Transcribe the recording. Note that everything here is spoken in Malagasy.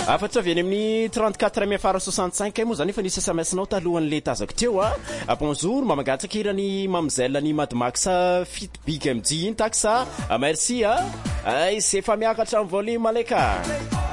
Afatsa avy amin'ny 34 moa zany efa nisy SMS-nao talohan'le tazako teo bonjour mamagatsaka irany mamzellany Madmax fit big MG iny taxa merci c'est efa miakatra amin'ny volume malaika